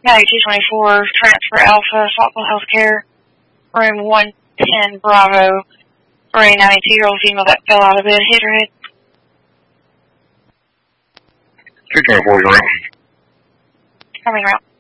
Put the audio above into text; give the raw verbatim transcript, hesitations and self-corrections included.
ninety-two twenty-four, transfer Alpha, Saltville Healthcare, room one ten Bravo, for a ninety-two-year-old female that fell out of bed, hit her head. two twenty-four is around. Coming around.